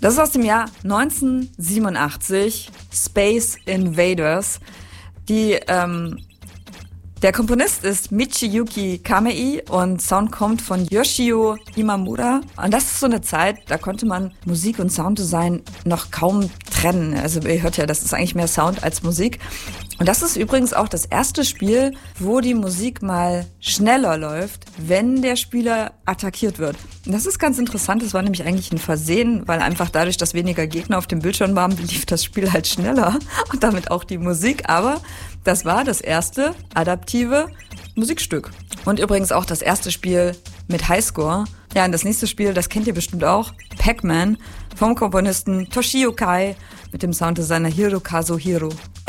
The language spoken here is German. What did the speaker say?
Das ist aus dem Jahr 1987, Space Invaders. Der Komponist ist Michiyuki Kamei und Sound kommt von Yoshio Imamura. Und das ist so eine Zeit, da konnte man Musik und Sounddesign noch kaum trennen. Also ihr hört ja, das ist eigentlich mehr Sound als Musik. Und das ist übrigens auch das erste Spiel, wo die Musik mal schneller läuft, wenn der Spieler attackiert wird. Und das ist ganz interessant, das war nämlich eigentlich ein Versehen, weil einfach dadurch, dass weniger Gegner auf dem Bildschirm waren, lief das Spiel halt schneller und damit auch die Musik. Aber das war das erste adaptive Musikstück. Und übrigens auch das erste Spiel mit Highscore. Ja, und das nächste Spiel, das kennt ihr bestimmt auch, Pac-Man vom Komponisten Toshio Kai mit dem Sounddesigner Hirokazu Hiro.